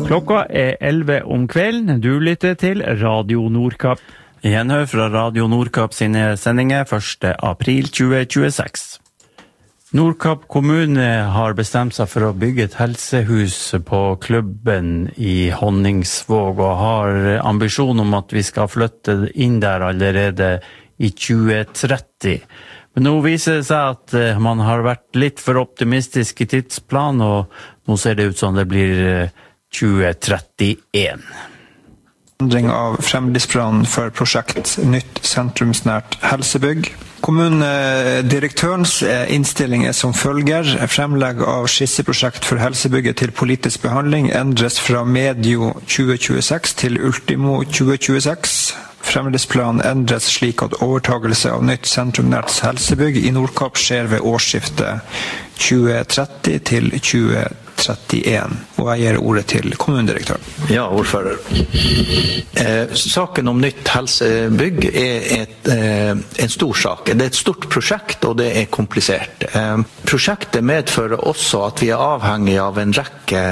Klokka 11 om kvelden. Du lytter til Radio Nordkapp. Gjenhør fra Radio Nordkapp sine sendinger 1. april 2026. Nordkapp kommune har bestemt seg for å bygge et helsehus på klubben i Honningsvåg, og har ambisjon om at vi skal flytte inn der allerede i 2030. Men nå viser det seg at man har vært litt for optimistisk i tidsplan, og nå ser det ut som det blir 2031. Endring av fremdriftsplanen for prosjekt Nytt sentrumsnært helsebygg. Kommunedirektørens innstilling som følger: fremlegg av skisseprosjekt for helsebygget til politisk behandling endres fra medio 2026 til ultimo 2026. Fremdriftsplanen endres slik at overtagelse av nytt sentrumsnært helsebygg i Nordkapp skjer ved årsskiftet 2030 til 2031. Og jeg gir ordet til kommunedirektøren. Ja, ordfører. Saken om nytt helsebygg en stor sak. Det et stort prosjekt, og det komplisert. Prosjektet medfører også at vi avhengig av en rekke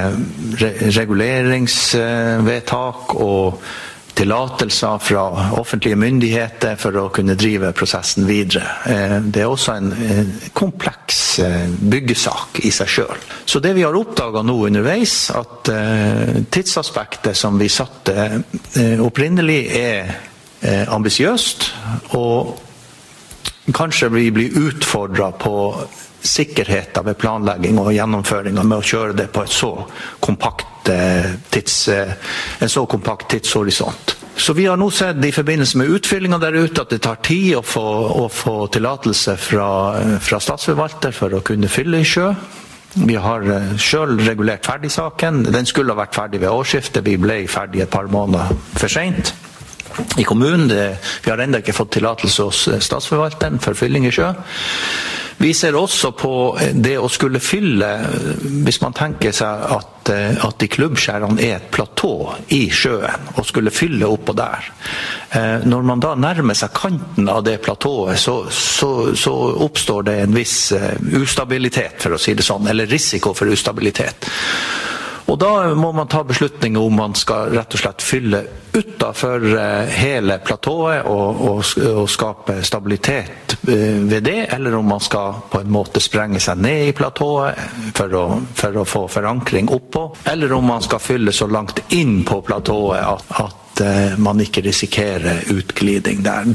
reguleringsvedtak og tillatelser fra offentlige myndigheter for å kunne drive prosessen videre. Det også en kompleks byggesak i seg selv. Så det vi har oppdaget nå underveis, at tidsaspektet som vi satte opprinnelig ambisiøst, og kanskje vi blir utfordret på sikkerheten ved planlegging og gjennomføring med å kjøre det på en så kompakt tidshorisont. Så vi har nå sett i forbindelse med utfyllinga der ute at det tar tid å få tillatelse fra statsforvalter for å kunne fylle i sjø. Vi har selv regulert ferdig saken. Den skulle ha vært ferdig ved årsskiftet. Vi ble ferdig et par måneder for sent i kommunen. Vi har enda ikke fått tillatelse hos statsforvalteren for fylling i sjø. Vi ser også på det å skulle fylle, hvis man tenker seg at i klubbskjærene et platå i sjøen, og skulle fylle oppå der. Når man da nærmer seg kanten av det platået, så oppstår det en viss ustabilitet, for å si det sånn, eller risiko for ustabilitet. Og da må man ta beslutninger om man skal rett og slett fylle utenfor hele platået og skape stabilitet ved det, eller om man skal på en måte sprenge seg ned i platået for å få forankring oppå, eller om man skal fylle så langt inn på platået at man ikke risikerer utgliding der.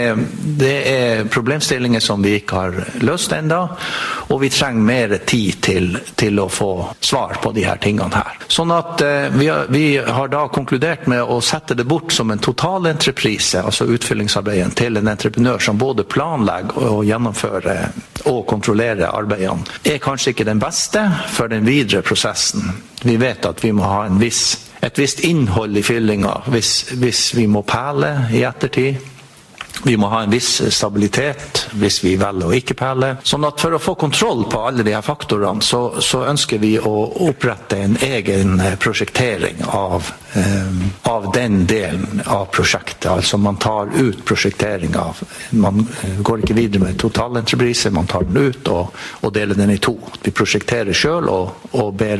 Det problemstillinger som vi ikke har løst enda, og vi trenger mer tid til å få svar på de her tingene her. Sånn at vi har da konkludert med å sette det bort som en totalentreprise, altså utfyllingsarbeidet til en entreprenør som både planlegger og gjennomfører og kontrollerer arbeidene. Kanskje ikke den beste for den videre prosessen. Vi vet at vi må ha et visst innhold i fyllinga hvis vi må pæle i ettertid. Vi må ha en viss stabilitet hvis vi velger å ikke pæle. Sånn at for å få kontroll på alle de her faktorene, så ønsker vi å opprette en egen prosjektering av den delen av prosjektet. Altså man tar ut prosjektering man går ikke videre med totalentreprise, man tar den ut og deler den i to. Vi prosjekterer selv og ber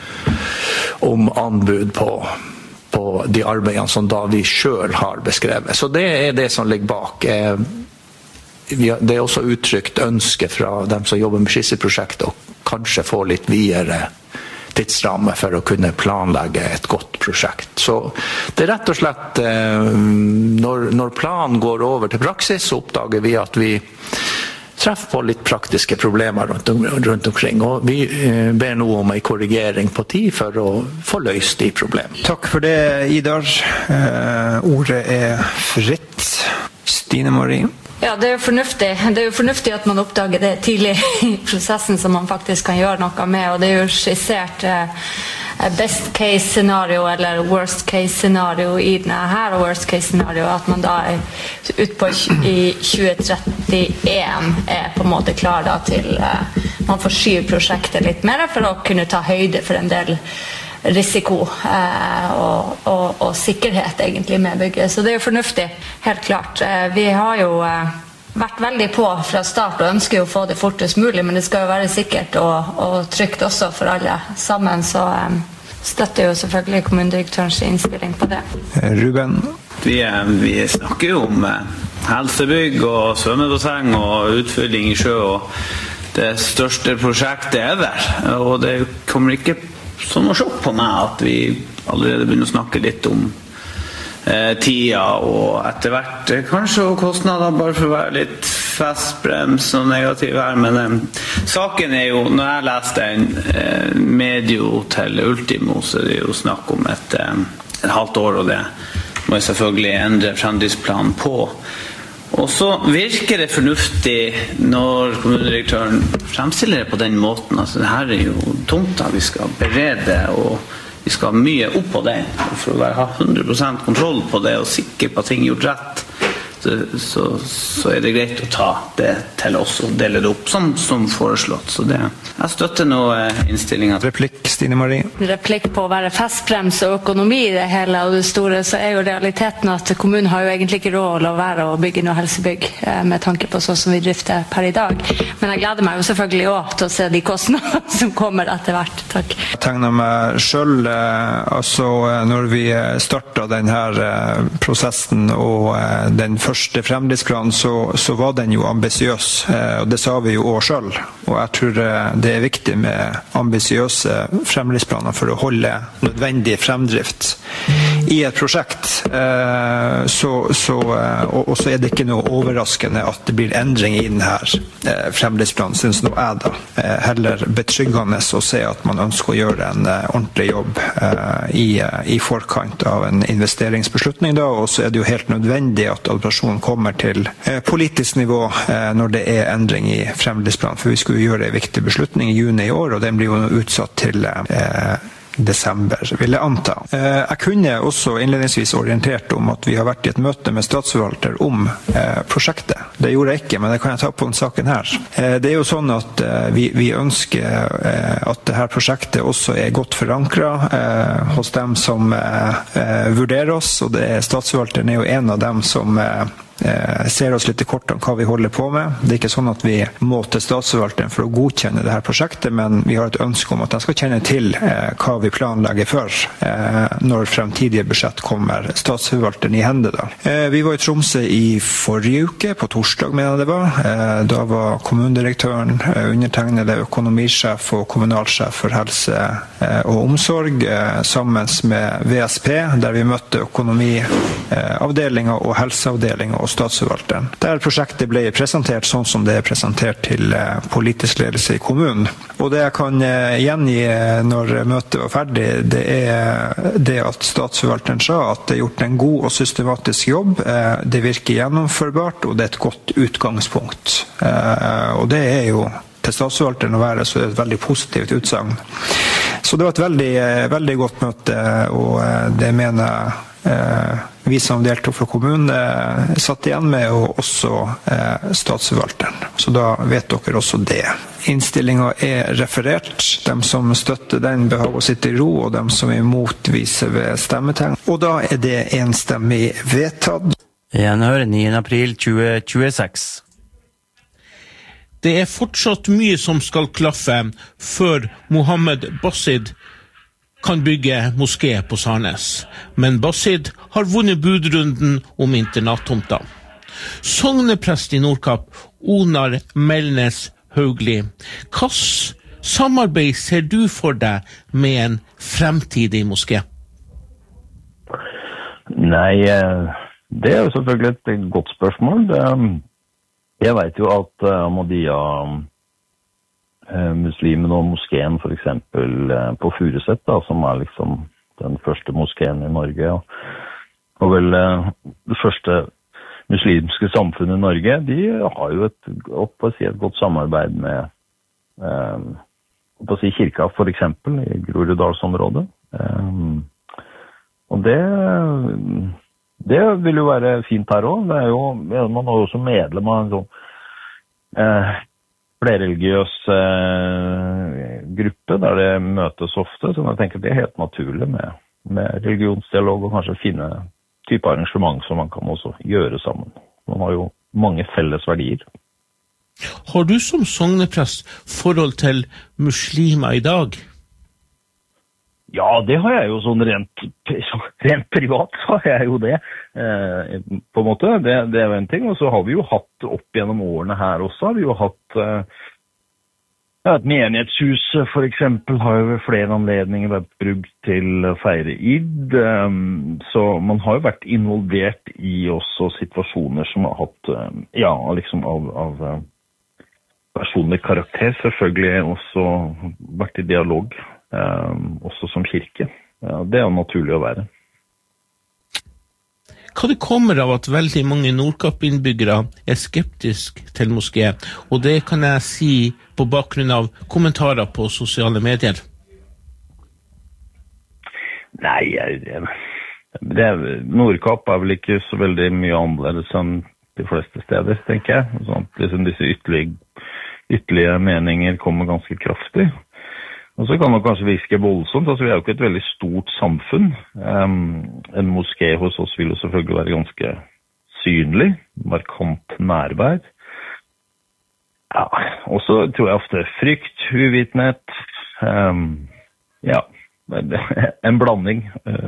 om anbud på de arbeidene som da vi selv har beskrevet. Så det det som ligger bak. Det også uttrykt ønske fra dem som jobber med skisseprosjekt å kanskje få litt videre tidsramme for å kunne planlegge et godt prosjekt. Så det rett og slett, når planen går over til praksis, så oppdager vi at vi treffer på litt praktiske problemer rundt omkring, og vi ber nå om en korrigering på tid for å få løst de problemene. Takk for det, Idar. Ordet fritt. Stine Marie. Ja, det jo fornuftig. Det jo fornuftig at man oppdager det tidlig i prosessen som man faktisk kan gjøre noe med, og det jo skissert best case scenario eller worst case scenario i denne her, og worst case scenario at man da ut på i 2031 på en måte klar da til man forskyver prosjektet litt mer for å kunne ta høyde for en del risiko og sikkerhet egentlig med bygget. Så det jo fornuftig, helt klart. Vi har jo vært veldig på fra start og ønsker jo å få det fortest mulig, men det skal jo være sikkert og trygt også for alle sammen, så støtter jo selvfølgelig kommunedirektørens innstilling på det. Ruben? Vi snakker jo om helsebygg og svømmebasseng og utfylling i sjø og det største prosjektet ever, og det kommer ikke som noe sjokk på meg at vi allerede begynner å snakke litt om tida og etter hvert kanskje kostnader bare for å være litt fastbrems og negativ her, men saken jo, når jeg leste en medio til Ultimo, så det jo snakk om et halvt år, og det må jeg selvfølgelig endre fremdriftsplanen på. Og så virker det fornuftig når kommunedirektøren fremstiller det på den måten, altså det her jo tomta vi skal berede, og vi skal ha mye opp på den, for å ha 100% kontroll på det og sikker på at ting gjort rett, så det greit å ta det til oss og dele det opp som foreslått. Så det, jeg støtter nå innstillingen. Replikk, Stine Marie. Replikk på å være fastbrems og økonomi i det hele og det store, så jo realiteten at kommunen har jo egentlig ikke råd til å være å bygge noe helsebygg med tanke på sånn som vi drifter per i dag. Men jeg gleder meg jo selvfølgelig også til å se de kostnadene som kommer etter hvert. Takk. Jeg tegner meg selv, altså når vi startet denne prosessen og den første fremdriftsplanen, så var den jo ambisiøs, og det sa vi jo også selv, og jeg tror det viktig med ambisiøse fremdriftsplaner for å holde nødvendig fremdrift i et prosjekt, og så det ikke noe overraskende at det blir endring i denne fremdriftsplanen, synes nå jeg da. Heller betryggende å se at man ønsker å gjøre en ordentlig jobb i forkant av en investeringsbeslutning da, og så det jo helt nødvendig at administrasjonen kommer til politisk nivå når det endring i fremdriftsplanen, for vi skulle gjøre en viktig beslutning i juni i år, og den blir jo utsatt til desember, vil jeg anta. Jeg kunne også innledningsvis orientert om at vi har vært i et møte med statsforvalter om prosjektet. Det gjorde jeg ikke, men det kan jeg ta på den saken her. Det jo sånn at vi ønsker at dette prosjektet også godt forankret hos dem som vurderer oss, og statsforvalteren jo en av dem som ser oss litt kort om hva vi holder på med. Det ikke sånn at vi må til statsforvalteren for å godkjenne dette prosjektet, men vi har et ønske om at de skal kjenne til hva vi planlegger for når fremtidige budsjett kommer statsforvalteren i hende da. Vi var i Tromsø i forrige uke, på torsdag mener jeg det var. Da var kommunedirektøren, undertegnede økonomisjef og kommunalsjef for helse og omsorg sammen med VSP, der vi møtte økonomiavdelingen og helseavdelingen og statsforvalteren. Der prosjektet ble presentert sånn som det presentert til politisk ledelse i kommunen. Og det jeg kan gjengi når møtet var ferdig, det det at statsforvalteren sa at det gjort en god og systematisk jobb, det virker gjennomførbart, og det et godt utgangspunkt. Og det jo til statsforvalteren å være, så det et veldig positivt utsagn. Så det var et veldig godt møte, og det mener vi som deltok fra kommunen satt igjen med, og også statsforvalteren. Så da vet dere også det. Innstillingen referert. De som støtter den behag å sitte i ro, og de som imot viser ved stemmetegn. Og da det enstemmig vedtatt. Gjenhør 9. april 2026. Det fortsatt mye som skal klaffe før Mohammed Basid kan bygge moské på Sarnes. Men Basid har vunnet budrunden om internattomta. Sogneprest i Nordkapp, Onar Melnes Haugli. Hva samarbeid ser du for deg med en fremtidig moské? Nei, det jo selvfølgelig et godt spørsmål. Jeg vet jo at Ahmadiyya muslimen og moskeen for eksempel på Furuset da, som liksom den første moskeen i Norge og vel det første muslimske samfunnet i Norge, de har jo et godt samarbeid med kirka for eksempel i Groruddalsområdet, og det vil jo være fint her også. Det jo, man er jo også medlem av en sånn flerreligiøs gruppe der det møtes ofte, så jeg tenker det helt naturlig med religionsdialog og kanskje finne type arrangement som man kan også gjøre sammen. Man har jo mange felles verdier. Har du som sogneprest forhold til muslimer i dag? Ja, det har jeg jo sånn rent privat, så har jeg jo det, på en måte. Det er jo en ting, og så har vi jo hatt opp gjennom årene her også, har vi jo hatt et menighetshus for eksempel, har jo ved flere anledninger vært brukt til å feire Id, så man har jo vært involvert i også situasjoner som har hatt, ja, liksom av personlig karakter, selvfølgelig også vært i dialog, også som kirke. Ja, det er jo naturlig å være. Hva det kommer av at veldig mange Nordkapp-innbyggere er skeptisk til moské, og det kan jeg si på bakgrunn av kommentarer på sosiale medier? Nei, Nordkapp er vel ikke så veldig mye annerledes enn de fleste steder, tenker jeg. Sånn, liksom disse ytterligere meninger kommer ganske kraftig. Og så kan man kanskje virke voldsomt, altså vi er jo ikke et veldig stort samfunn. En moské hos oss vil jo selvfølgelig være ganske synlig, markant nærvær. Ja, og så tror jeg ofte frykt, uvitenhet, ja, en blanding.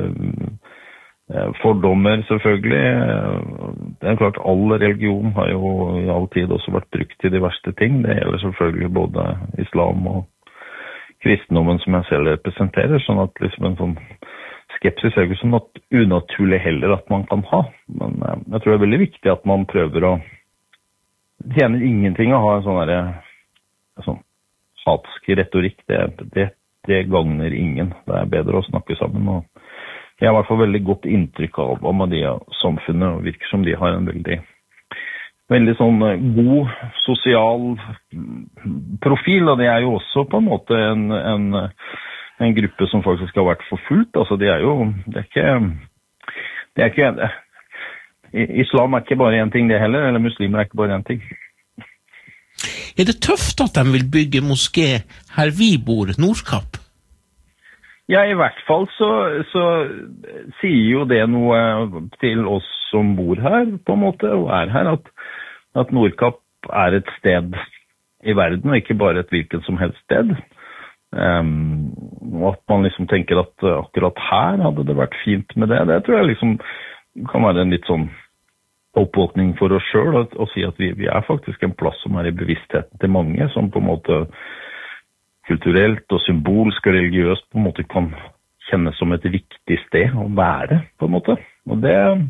Fordommer selvfølgelig. Det er klart, all religion har jo i all tid også vært brukt til de verste ting. Det gjelder selvfølgelig både islam og kristendommen som jeg selv representerer, sånn at liksom en sånn skepsis er jo ikke sånn unaturlig heller at man kan ha. Men jeg tror det er veldig viktig at man prøver å tjene ingenting å ha en sånn hatsk retorikk. Det gagner ingen. Det er bedre å snakke sammen. Og jeg har i hvert fall veldig godt inntrykk av Ahmadiyya-samfunnet, og virker som de har en veldig sånn god sosial profil, og det er jo også på en måte en gruppe som faktisk har vært forfulgt. Altså det er ikke islam er ikke bare en ting det heller, eller muslimer er ikke bare en ting. Er det tøft at de vil bygge moské her vi bor, Nordkapp? Ja, i hvert fall så sier jo det noe til oss som bor her, på en måte, og er her, at Nordkapp er et sted i verden, og ikke bare et hvilket som helst sted. Og at man liksom tenker at akkurat her hadde det vært fint med det. Det tror jeg liksom kan være en litt sånn oppvåkning for oss selv, og si at vi er faktisk en plass som er i bevisstheten til mange, som på en måte kulturelt og symbolsk og religiøst på en måte kan kjennes som et viktig sted å være, på en måte. Og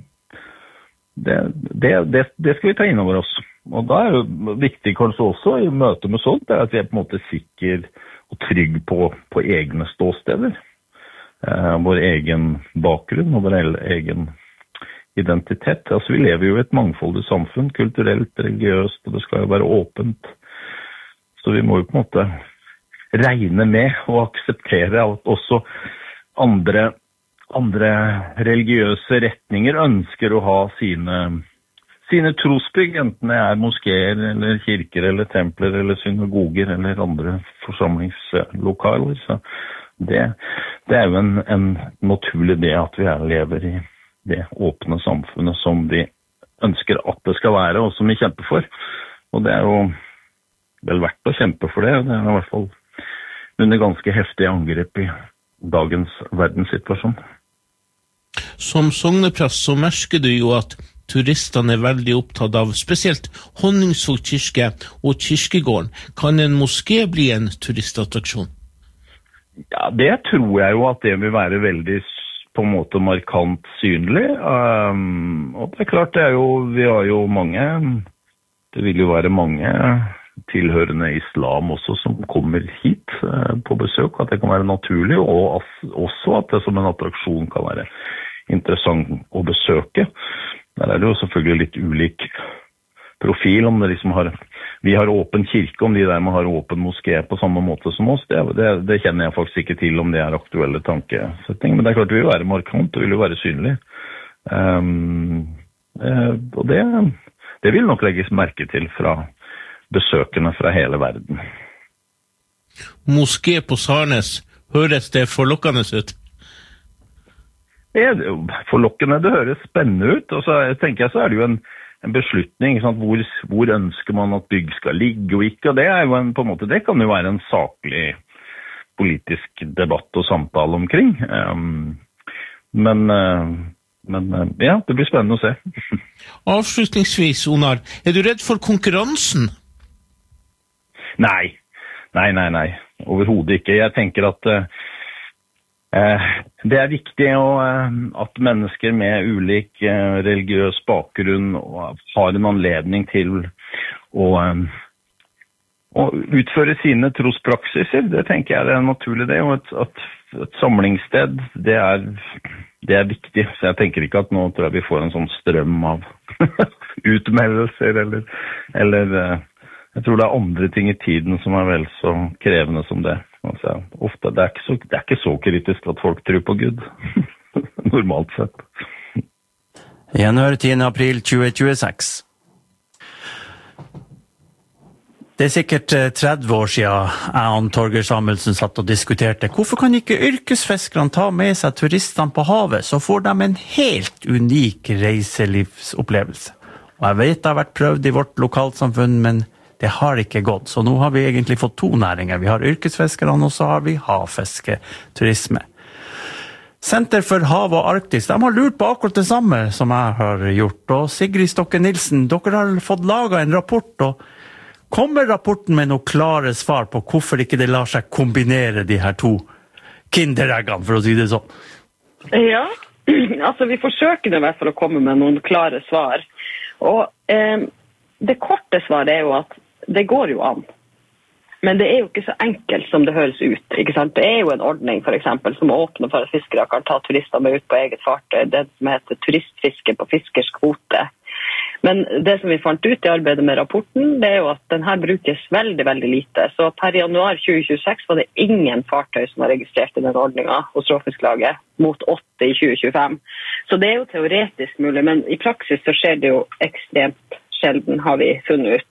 det skal vi ta inn over oss. Og da er det viktig kanskje også i møte med sånt, det er at vi er på en måte sikker og trygg på egne ståsteder. Vår egen bakgrunn og vår egen identitet. Altså vi lever jo i et mangfoldig samfunn, kulturelt, religiøst, og det skal jo være åpent. Så vi må jo på en måte regne med og akseptere at også andre religiøse retninger ønsker å ha sine trosbygg, enten det er moskéer eller kirker eller templer eller synagoger eller andre forsamlingslokaler. Så det er jo en naturlig det at vi lever i det åpne samfunnet som vi ønsker at det skal være, og som vi kjemper for. Og det er jo vel verdt å kjempe for det, og det er i hvert fall under ganske heftige angrep i dagens verdenssituasjon. Som sogneprest så merker du jo at turistene er veldig opptatt av spesielt Honningsvåg kirke og kirkegården. Kan en moské bli en turistattraksjon? Ja, det tror jeg jo at det vil være veldig på en måte markant synlig. Og det er klart, vi har jo mange, det vil jo være mange tilhørende islam også som kommer hit på besøk, at det kan være naturlig, og også at det som en attraksjon kan være interessant å besøke. Der er det jo selvfølgelig litt ulik profil, om det liksom vi har åpen kirke, om de der man har åpen moské på samme måte som oss, det kjenner jeg faktisk ikke til om det er aktuelle tankesetting, men det er klart det vil være markant, det vil jo være synlig. Og det vil nok legges merke til fra besøkende fra hele verden. Moské på Sarnes, høres det forlokkende ut? Forlokkende, det høres spennende ut, og så tenker jeg så er det jo en beslutning, ikke sant? Hvor ønsker man at bygg skal ligge og ikke, og det jo på en måte, det kan jo være en saklig politisk debatt og samtale omkring. Men ja, det blir spennende å se. Avslutningsvis, Onar, du redd for konkurransen? Nei. Overhodet ikke. Jeg tenker at det viktig at mennesker med ulik religiøs bakgrunn har en anledning til å utføre sine trospraksiser. Det tenker jeg er naturlig det, og et samlingssted, det er viktig. Så jeg tenker ikke at nå tror jeg vi får en sånn strøm av utmeldelser, eller jeg tror det er andre ting i tiden som er vel så krevende som det. Altså, ofte, det er ikke så kritisk at folk tror på Gud, normalt sett. Gjenhør 10. april 2026. Det er sikkert 30 år siden jeg og Torger Samuelsen satt og diskuterte. Hvorfor kan ikke yrkesfiskerne ta med seg turistene på havet, så får de en helt unik reiselivsopplevelse? Og jeg vet det har vært prøvd i vårt lokalsamfunn, men det har ikke gått. Så nå har vi egentlig fått to næringer. Vi har yrkesfiskerne, og så har vi havfisketurisme. Senter for hav og Arktis, de har lurt på akkurat det samme som jeg har gjort. Og Sigrid Stokke Nilsen, dere har fått laget en rapport, og kommer rapporten med noen klare svar på hvorfor ikke det lar seg kombinere de her to kindereggene, for å si det sånn? Ja, altså vi forsøker i hvert fall å komme med noen klare svar. Og det korte svaret jo at det går jo an. Men det jo ikke så enkelt som det høres ut, ikke sant? Det jo en ordning, for eksempel, som åpner for at fiskere kan ta turister med ut på eget fartøy, det som heter turistfiske på fiskers kvote. Men det som vi fant ut i arbeidet med rapporten, det jo at den her brukes veldig, veldig lite. Så per januar 2026 var det ingen fartøy som var registrert i den ordningen hos Råfisklaget, mot 8 i 2025. Så det jo teoretisk mulig, men i praksis så skjer det jo ekstremt sjelden, har vi funnet ut.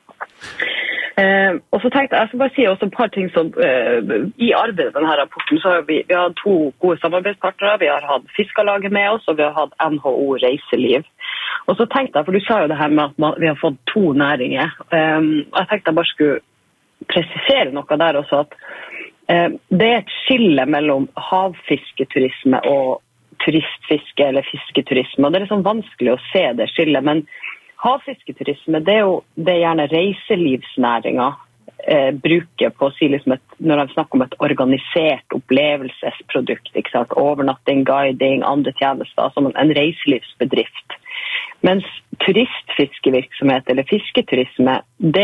Og så tenkte jeg skal bare si også et par ting som i arbeidet med denne rapporten så har vi hatt to gode samarbeidspartnere, vi har hatt Fiskerlaget med oss og vi har hatt NHO Reiseliv. Og så tenkte jeg, for du sa jo det her med at vi har fått to næringer, og jeg tenkte jeg bare skulle presisere noe der også, at det et skille mellom havfisketurisme og turistfiske eller fisketurisme, og det sånn vanskelig å se det skillet, men havfisketurisme, det jo det gjerne reiselivsnæringen bruker på å si liksom når de snakker om et organisert opplevelsesprodukt, ikke sant? Overnatting, guiding, andre tjenester, som en reiselivsbedrift. Mens turistfiskevirksomhet eller fisketurisme, det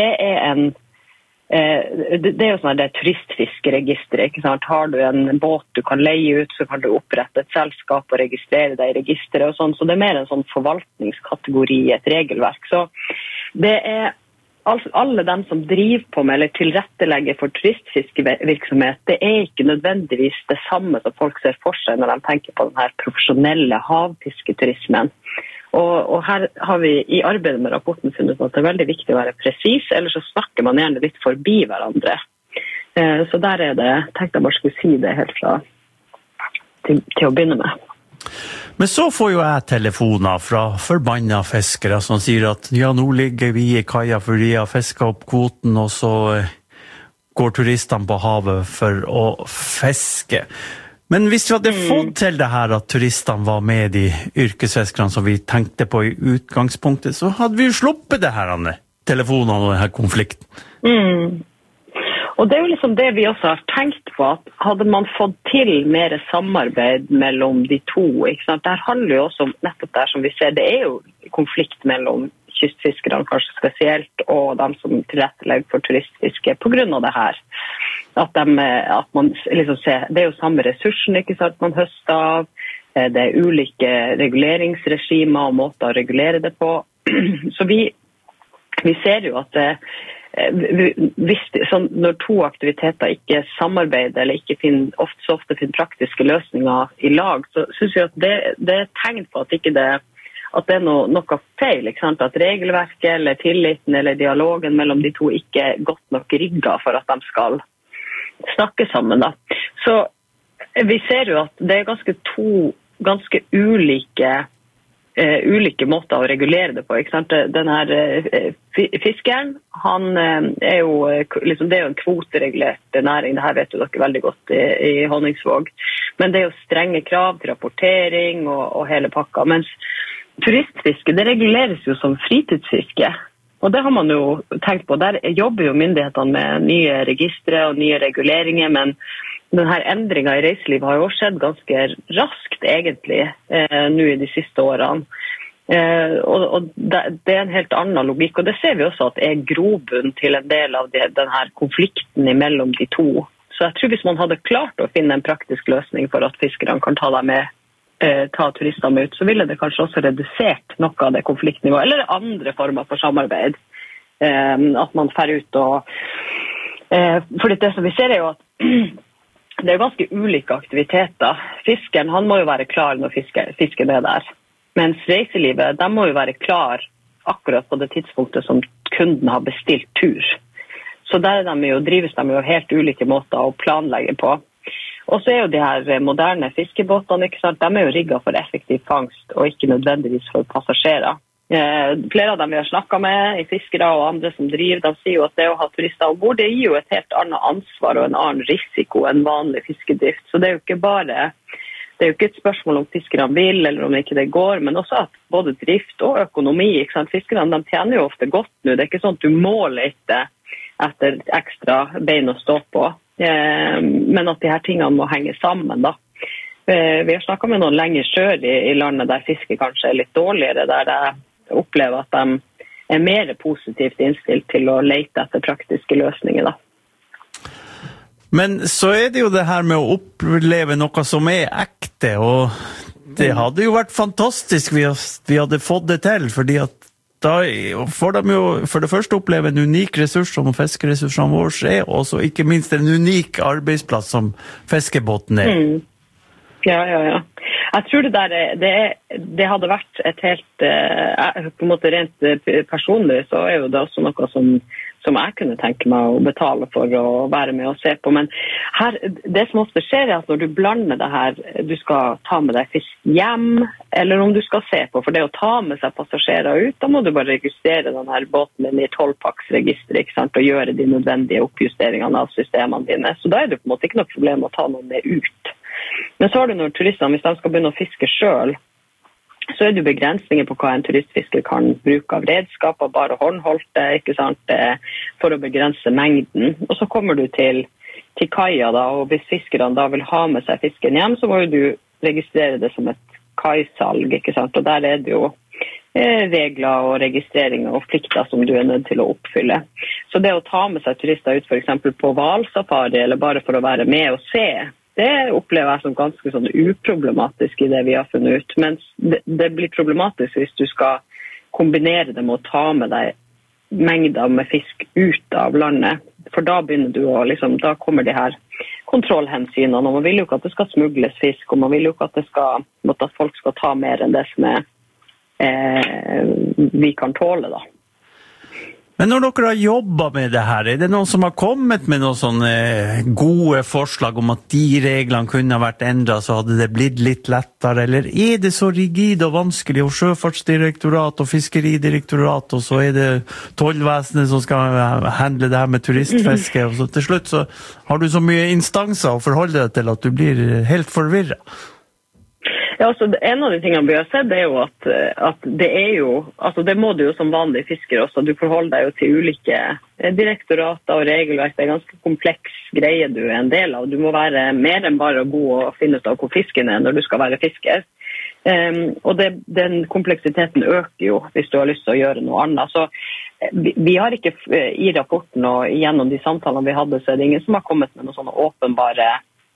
jo sånn det turistfiskeregisteret, ikke sant? Har du en båt du kan leie ut, så kan du opprette et selskap og registrere deg i registeret og sånn, så det mer en sånn forvaltningskategori, et regelverk. Så det alle dem som driver på med eller tilrettelegger for turistfiskevirksomhet, det ikke nødvendigvis det samme som folk ser for seg når de tenker på den her profesjonelle havfisketurismen. Og her har vi i arbeidet med rapporten funnet at det veldig viktig å være presis, ellers så snakker man gjerne litt forbi hverandre. Så der det, tenkte jeg bare skulle si det helt fra til å begynne med. Men så får jo jeg telefoner fra forbanna fiskere som sier at ja, nå ligger vi i kaia for de har fisket opp kvoten, og så går turistene på havet for å fiske. Men hvis vi hadde fått til det her at turistene var med de yrkesfiskerne som vi tenkte på i utgangspunktet, så hadde vi jo sluppet det her, telefonene og denne konflikten. Og det jo liksom det vi også har tenkt på, at hadde man fått til mer samarbeid mellom de to, ikke sant? Der handler jo også om nettopp der som vi ser, det jo konflikt mellom kystfiskerne kanskje spesielt, og de som tilrettelegger for turistfiske på grunn av det her. At man liksom ser, det jo samme ressursen, ikke sant, man høster av, det ulike reguleringsregimer og måter å regulere det på. Så vi ser jo at når to aktiviteter ikke samarbeider eller ikke så ofte finner praktiske løsninger i lag, så synes jeg at det tegn på at ikke det at det noe feil, ikke sant? At regelverket eller tilliten eller dialogen mellom de to ikke godt nok rigget for at de skal snakke sammen. Da. Så vi ser jo at det to ganske ulike ulike måter å regulere det på, ikke sant? Den her fiskeren, han jo liksom, det jo en kvoteregulert næring, det her vet jo dere veldig godt i Honningsvåg, men det jo strenge krav til rapportering og hele pakka, mens turistfiske, det reguleres jo som fritidsfiske, og det har man jo tenkt på, der jobber jo myndighetene med nye registre og nye reguleringer, men denne endringen i reiseliv har jo skjedd ganske raskt egentlig nå i de siste årene. Og det en helt annen logikk, og det ser vi også at grobunn til en del av denne konflikten mellom de to. Så jeg tror hvis man hadde klart å finne en praktisk løsning for at fiskerne kan ta turistene med ut, så ville det kanskje også redusert noe av det konfliktnivået, eller andre former for samarbeid. At man fer ut og... For det som vi ser jo at det ganske ulike aktiviteter. Fiskeren, han må jo være klar når fisken der. Mens reiselivet, de må jo være klar akkurat på det tidspunktet som kunden har bestilt tur. Så der drives de jo helt ulike måter å planlegge på. Og så jo de her moderne fiskebåtene, ikke sant? De jo rigget for effektiv fangst, og ikke nødvendigvis for passasjerer. Flere av dem vi har snakket med, fiskere og andre som driver, de sier jo at det å ha turister ombord, det gir jo et helt annet ansvar og en annen risiko enn vanlig fiskedrift. Så det jo ikke bare, det jo ikke et spørsmål om fiskerne vil, eller om ikke det går, men også at både drift og økonomi, ikke sant? Fiskerne, de tjener jo ofte godt nå. Det ikke sånn at du må lete etter ekstra bein å stå på, men at de her tingene må henge sammen da. Vi har snakket med noen lenger sør i landet der fiske kanskje litt dårligere, der det opplever at de mer positivt innstilt til å lete etter praktiske løsninger da. Men så det jo det her med å oppleve noe som ekte, og det hadde jo vært fantastisk hvis vi hadde fått det til, fordi at da får de jo for det første oppleve en unik ressurs som fiskeressursene våre og så ikke minst en unik arbeidsplass som fiskebåten Ja. Jeg tror det hadde vært et helt, på en måte rent personlig, så jo det også noe som jeg kunne tenke meg å betale for å være med og se på. Men her, det som ofte skjer at når du blander det her, du skal ta med deg fisk hjem, eller om du skal se på, for det å ta med seg passasjerer ut, da må du bare registrere denne båten din i 12-pakksregisteret, ikke sant, og gjøre de nødvendige oppjusteringene av systemene dine. Så da det på en måte ikke noe problem å ta noen med ut. Men så har du når turistene, hvis de skal begynne å fiske selv, så det jo begrensninger på hva en turistfisker kan bruke av redskaper, bare håndholdte, ikke sant, for å begrense mengden. Og så kommer du til kaia da, og hvis fiskerne da vil ha med seg fisken hjem, så må du registrere det som et kaisalg, ikke sant, og der det jo regler og registreringer og plikter som du nødt til å oppfylle. Så det å ta med seg turister ut for eksempel på hvalsafari, eller bare for å være med og se, det opplever jeg som ganske sånn uproblematisk i det vi har funnet ut, mens det blir problematisk hvis du skal kombinere det med å ta med deg mengder med fisk ut av landet, for da begynner du å da kommer de her kontrollhensynene, og man vil jo ikke at det skal smugles fisk, og man vil jo ikke at folk skal ta mer enn det som vi kan tåle da. Men når dere har jobbet med det her, det noen som har kommet med noen sånne gode forslag om at de reglene kunne ha vært endret, så hadde det blitt litt lettere, eller det så rigid og vanskelig, og Sjøfartsdirektorat og Fiskeridirektorat, og så det tollvesenet som skal handle det her med turistfiske, og så til slutt så har du så mye instanser å forholde deg til at du blir helt forvirret. Ja, altså, en av de tingene vi har sett jo at det jo, altså det må du jo som vanlig fisker også, du forholder deg jo til ulike direktorater og regelverk, det ganske kompleks greie du en del av, du må være mer enn bare god og finne ut av hvor fisken når du skal være fisker, og den kompleksiteten øker jo hvis du har lyst til å gjøre noe annet, så vi har ikke i rapporten og gjennom de samtalene vi hadde, så det ingen som har kommet med noen sånne åpenbare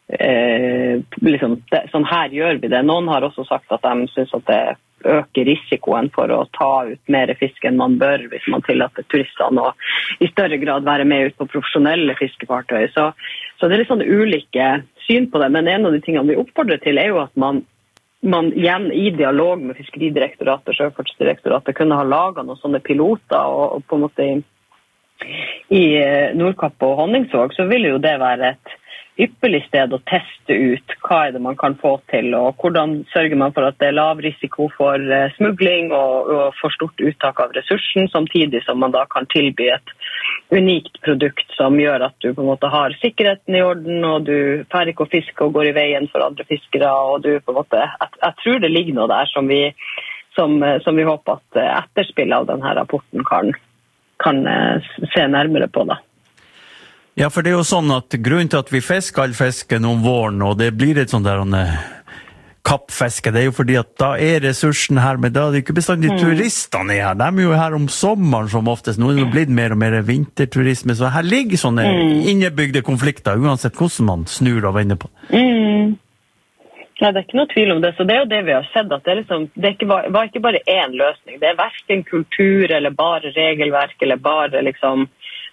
sånn her gjør vi det. Noen har også sagt at de synes at det øker risikoen for å ta ut mer fisk enn man bør hvis man tillater turistene og i større grad være med ut på profesjonelle fiskefartøy. Så det litt sånn ulike syn på det, men en av de tingene vi oppfordrer til jo at man igjen i dialog med Fiskeridirektoratet og Sjøfartsdirektoratet kunne ha laget noen sånne piloter og på en måte i Nordkapp og Honningsvåg så vil jo det være ypperlig sted å teste ut hva det man kan få til, og hvordan sørger man for at det lav risiko for smugling og for stort uttak av ressursen, samtidig som man da kan tilby et unikt produkt som gjør at du på en måte har sikkerheten i orden, og du får ikke å fiske og går i veien for andre fiskere, og du på en måte, jeg tror det ligger noe der som vi håper at etterspillet av denne rapporten kan se nærmere på da. Ja, for det jo sånn at grunnen til at vi fisker all fisken om våren, og det blir et sånt der kappfiske, det jo fordi at da ressursen her, men da det ikke bestandig turistene her. De jo her om sommeren som oftest. Nå det blitt mer og mer vinterturisme, så her ligger sånne innebygde konflikter, uansett hvordan man snur og vender på. Nei, det ikke noe tvil om det, så det jo det vi har sett, at det var ikke bare en løsning. Det hverken kultur, eller bare regelverk, eller bare liksom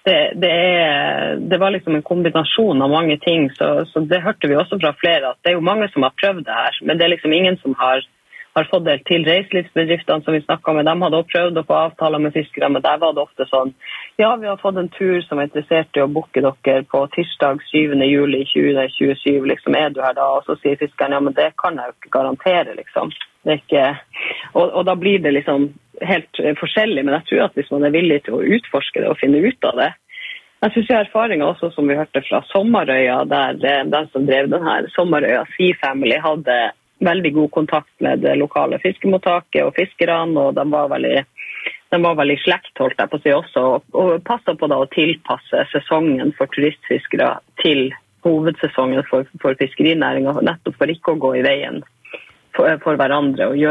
det var liksom en kombinasjon av mange ting, så det hørte vi også fra flere, at det jo mange som har prøvd det her, men det liksom ingen som har fått det til. Reiselivsbedriftene som vi snakket med, de hadde også prøvd å få avtaler med fiskere, men der var det ofte sånn, ja, vi har fått en tur som interessert i å booke dere på tirsdag 7. juli 2027, liksom, du her da? Og så sier fiskeren, ja, men det kan jeg jo ikke garantere, liksom. Det ikke, og da blir det liksom helt forskjellig, men jeg tror at hvis man villig til å utforske det og finne ut av det, jeg synes erfaringen også som vi hørte fra Sommerøya, der den som drev den her Sommerøya Sea Family hadde veldig god kontakt med det lokale fiskemottaket og fiskerne, og de var veldig slekt, holdt jeg på å si også, og passet på da å tilpasse sesongen for turistfiskere til hovedsesongen for fiskerinæringen, nettopp for ikke å gå i veien for hverandre og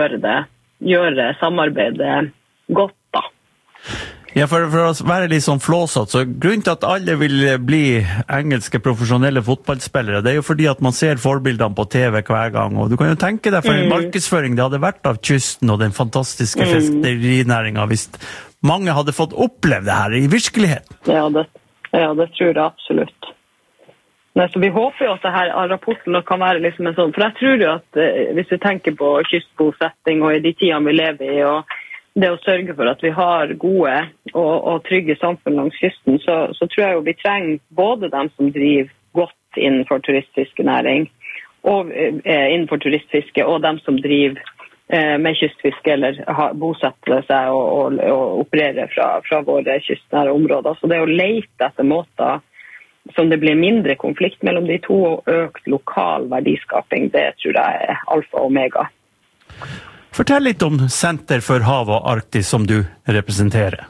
gjøre samarbeidet godt da. Ja, for å være litt sånn flåsatt, så grunnen til at alle vil bli engelske profesjonelle fotballspillere, det jo fordi at man ser forbildene på TV hver gang, og du kan jo tenke deg for en markedsføring det hadde vært av kysten og den fantastiske fiskerinæringen hvis mange hadde fått oppleve det her i virkeligheten. Ja, det tror jeg absolutt. Nei, så vi håper jo at denne rapporten kan være liksom en sånn, for jeg tror jo at hvis vi tenker på kystbosetting og i de tidene vi lever i, og det å sørge for at vi har gode og trygge samfunn langs kysten, så tror jeg jo vi trenger både dem som driver godt innenfor turistfiskenæring, og innenfor turistfiske, og dem som driver med kystfiske eller bosetter seg og opererer fra våre kystnære områder. Så det å lete etter måter som det blir mindre konflikt mellom de to, og økt lokal verdiskaping, det tror jeg alfa og omega. Fortell litt om Senter for hav og Arktis som du representerer.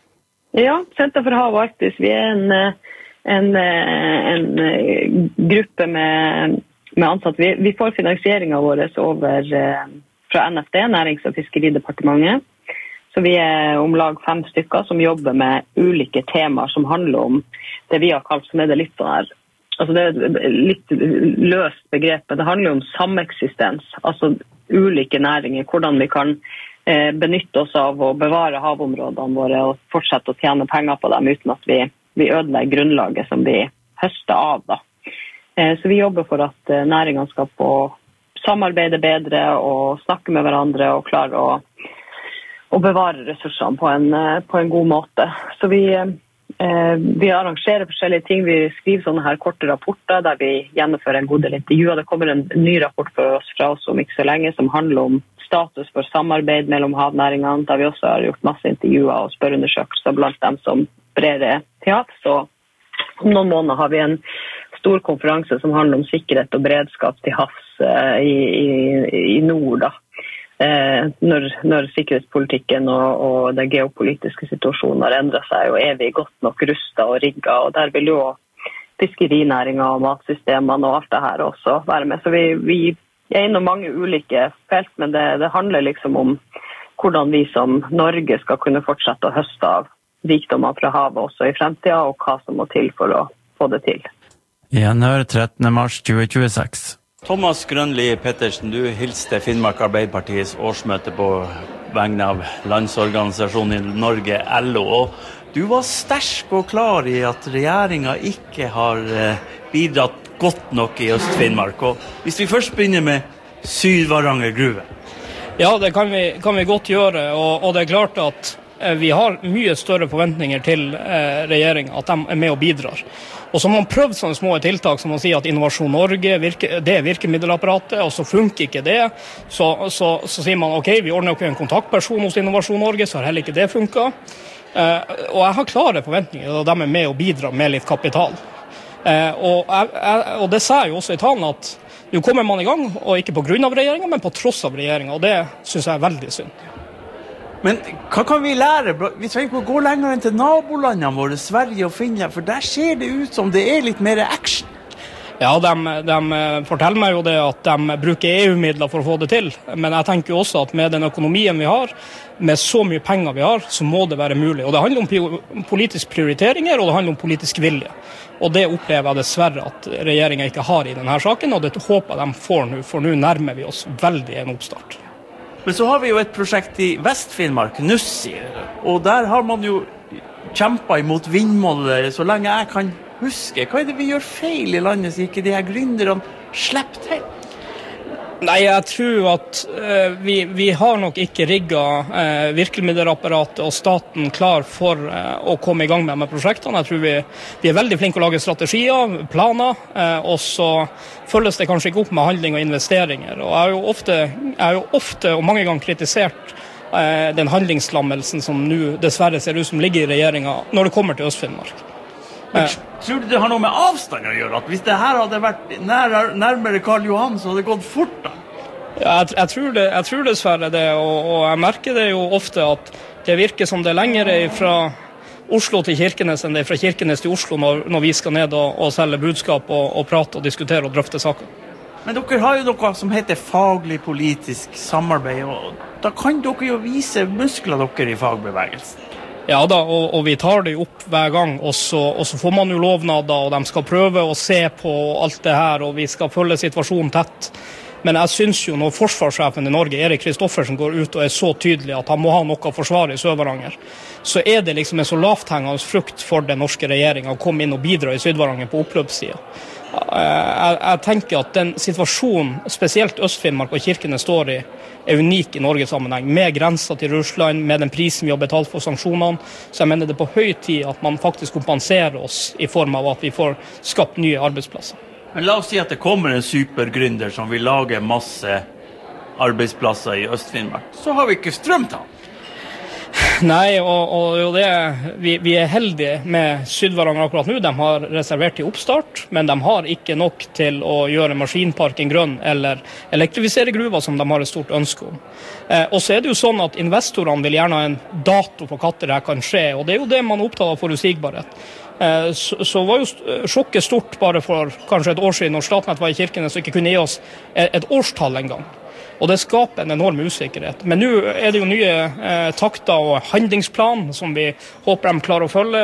Ja, Senter for hav og Arktis, vi en gruppe med ansatte. Vi får finansieringen vår over fra NFD, Nærings- og fiskeridepartementet. Så vi om lag 5 stykker som jobber med ulike temaer som handler om det vi har kalt, som det litt sånn her, altså det et litt løst begrep, men det handler om sameksistens, altså ulike næringer, hvordan vi kan benytte oss av å bevare havområdene våre og fortsette å tjene penger på dem uten at vi ødelegger grunnlaget som vi høster av da. Så vi jobber for at næringene skal få samarbeide bedre og snakke med hverandre og klare å bevare ressursene på en god måte. Så vi arrangerer forskjellige ting. Vi skriver sånne her korte rapporter der vi gjennomfører en god del intervjuer. Det kommer en ny rapport fra oss om ikke så lenge som handler om status for samarbeid mellom havnæringene, der vi også har gjort masse intervjuer og spørreundersøkelser blant dem som brer det til havs. Så om noen måneder har vi en stor konferanse som handler om sikkerhet og beredskap til havs i nord da. Når sikkerhetspolitikken og den geopolitiske situasjonen har endret seg, og vi godt nok rustet og rigget, og der vil jo fiskerinæringen og matsystemene og alt det her også være med. Så vi innom mange ulike felt, men det handler liksom om hvordan vi som Norge skal kunne fortsette å høste av rikdommer fra havet også i fremtiden, og hva som må til for å få det til. Gjenhør 13. mars 2026. Thomas Grønli Pettersen, du hilste Finnmark Arbeiderpartiets årsmøte på vegne av Landsorganisasjonen i Norge, LO, og du var sterk og klar i at regjeringen ikke har bidratt godt nok i Øst-Finnmark. Og hvis vi først begynner med Sydvaranger gruve. Ja, det kan vi godt gjøre, og det er klart at vi har mye større forventninger til regjeringen, at de er med og bidrar. Og så har man prøvd sånne små tiltak som å si at Innovasjon Norge, det er virkemiddelapparatet, og så funker ikke det. Så sier man, ok, vi ordner jo en kontaktperson hos Innovasjon Norge, så har heller ikke det funket. Og jeg har klare forventninger, og de er med og bidrar med litt kapital. Og det sa jeg jo også i talen at nå kommer man i gang, og ikke på grunn av regjeringen, men på tross av regjeringen, og det synes jeg er veldig synd. Men hva kan vi lære? Vi trenger ikke å gå lenger enn til nabolandene våre, Sverige og Finland, for der ser det ut som det er litt mer action. Ja, de forteller meg jo det at de bruker EU-midler for å få det til, men jeg tenker jo også at med den økonomien vi har, med så mye penger vi har, så må det være mulig. Og det handler om politiske prioriteringer, og det handler om politisk vilje. Og det opplever jeg dessverre at regjeringen ikke har i denne saken, og det håper jeg de får nå, for nå nærmer vi oss veldig en oppstart. Men så har vi jo et prosjekt i Vest-Finnmark, Nussi, og der har man jo kjempet imot vindmåler så lenge jeg kan huske. Hva er det vi gjør feil i landet, så ikke de her gründerne slipper til? Nei, jeg tror at vi har nok ikke rigget virkemiddelapparatet og staten klar for å komme i gang med prosjektene. Jeg tror vi er veldig flinke å lage strategier, planer, og så følges det kanskje ikke opp med handling og investeringer. Og jeg har jo ofte og mange ganger kritisert den handlingslammelsen som nå dessverre ser ut som ligger i regjeringen når det kommer til Øst-Finnmark. Tror du det har noe med avstand å gjøre? At hvis det her hadde vært nærmere Karl Johan, så hadde det gått fort da? Ja, jeg tror dessverre det, og jeg merker det jo ofte at det virker som det er lengre fra Oslo til Kirkenes enn det er fra Kirkenes til Oslo når vi skal ned og selge budskap og prate og diskutere og drøfte saker. Men dere har jo noe som heter faglig politisk samarbeid, og da kan dere jo vise muskler dere i fagbevegelsen. Ja da, og vi tar det jo opp hver gang, og så får man jo lovnader, og de skal prøve å se på alt det her, og vi skal følge situasjonen tett. Men jeg synes jo når forsvarssjefen i Norge, Erik Kristoffersen, går ut og er så tydelig at han må ha noe å forsvare i Sør-Varanger, så er det liksom en så lavthengende frukt for den norske regjeringen å komme inn og bidra i Syd-Varanger på oppløpssiden. Jeg tenker at den situasjonen, spesielt Øst-Finnmark og Kirkenes står i, er unik i Norges sammenheng, med grenser til Russland, med den prisen vi har betalt for sanksjonene. Så jeg mener det er på høy tid at man faktisk kompenserer oss i form av at vi får skapt nye arbeidsplasser. Men la oss si at det kommer en supergründer som vil lage masse arbeidsplasser i Øst-Finnmark. Så har vi ikke strøm til han. Nei, og vi er heldige med Syd-Varanger akkurat nå. De har reservert til oppstart, men de har ikke nok til å gjøre maskinparken grønn eller elektrifisere gruva som de har et stort ønske om. Og så er det jo sånn at investorene vil gjerne ha en dato på hva det kan skje, og det er jo det man er opptatt av forutsigbarhet. Så var jo sjokket stort bare for kanskje et år siden når Statnett var i Kirkenes og ikke kunne gi oss et årstall en gang. Og det skaper en enorm usikkerhet. Men nå er det jo nye takter og handlingsplan som vi håper de klarer å følge,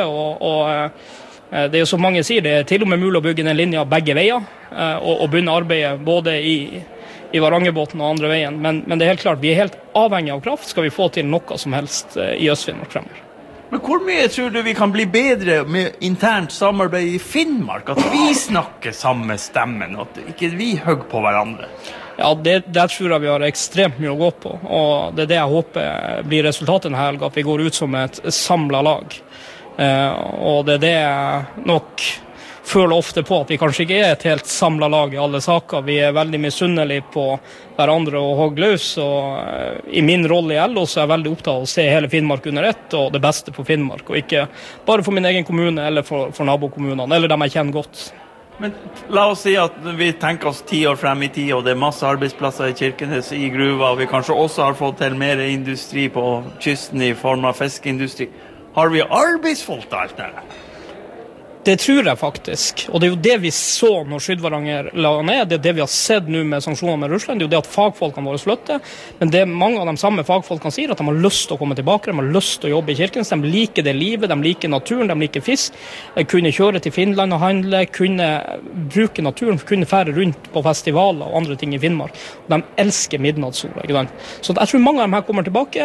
og det er jo som mange sier, det er til og med mulig å bygge den linja begge veier, og begynne arbeidet både i Varangerbåten og andre veien. Men det er helt klart, vi er helt avhengig av kraft, skal vi få til noe som helst i Øst-Finnmark fremover. Men hvor mye tror du vi kan bli bedre med internt samarbeid i Finnmark? At vi snakker samme stemmen, at ikke vi hugger på hverandre? Ja, der tror jeg vi har ekstremt mye å gå på, og det er det jeg håper blir resultatet denne helgen, at vi går ut som et samlet lag. Og det er det jeg nok føler ofte på, at vi kanskje ikke er et helt samlet lag i alle saker. Vi er veldig misunnelige på hverandre og hogg løs, og i min rolle i LO så er jeg veldig opptatt av å se hele Finnmark under ett, og det beste for Finnmark, og ikke bare for min egen kommune eller for nabokommunene, eller dem jeg kjenner godt. Men la oss si at vi tenker oss 10 år frem i tid, og det er masse arbeidsplasser i Kirkenes, i gruva, og vi kanskje også har fått til mer industri på kysten i form av fiskeindustri. Har vi arbeidsfolk til alt det? Det tror jeg faktisk, og det er jo det vi så når Syd-Varanger la ned, det er det vi har sett nå med sanksjoner med Russland, det er jo det at fagfolkene våre flytter, men det mange av de samme fagfolkene sier at de har lyst til å komme tilbake, de har lyst til å jobbe i Kirkenes, de liker det livet, de liker naturen, de liker fisk, kunne kjøre til Finland og handle, kunne bruke naturen, kunne fære rundt på festivaler og andre ting i Finnmark, og de elsker midnattssola, ikke sant? Så jeg tror mange av dem her kommer tilbake,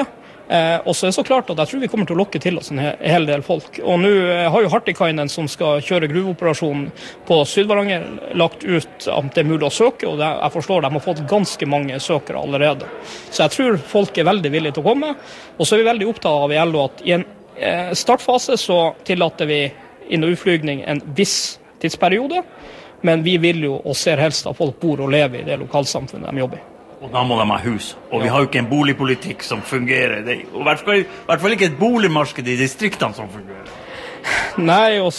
Og så det så klart at jeg tror vi kommer til å lokke til oss en hel del folk. Og nå har jo Hartikainen som skal kjøre gruveoperasjonen på Sydvaranger lagt ut at det mulig å søke, og jeg forstår de har fått ganske mange søkere allerede. Så jeg tror folk veldig villige til å komme. Og så vi veldig opptatt av i LO at i en startfase så tillater vi inn- og utflygning en viss tidsperiode, men vi vil jo og ser helst at folk bor og lever i det lokalsamfunnet de jobber i. Og da må de ha hus. Og vi har jo ikke en boligpolitikk som fungerer. Det er i hvert fall ikke et boligmarked i distriktene som fungerer. Nei, og